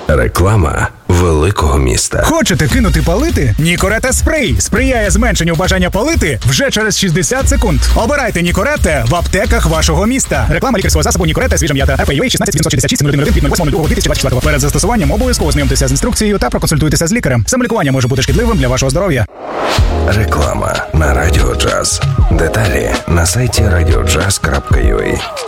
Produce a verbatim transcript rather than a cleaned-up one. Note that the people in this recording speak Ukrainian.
Реклама великого міста. Хочете кинути палити? Нікоретте спрей сприяє зменшенню бажання палити вже через шістдесят секунд. Обирайте Нікоретте в аптеках вашого міста. Реклама лікарського засобу Нікоретте свіжа м'ята. ар пі ю ей шістнадцять вісімсот шістдесят шість сім один під нуль восьмого двадцять двадцять четвертого. Перед застосуванням обов'язково знайомтеся з інструкцією та проконсультуйтеся з лікарем. Самолікування може бути шкідливим для вашого здоров'я. Реклама на Радіо Джаз. Деталі на сайті радіо джаз крапка ю а.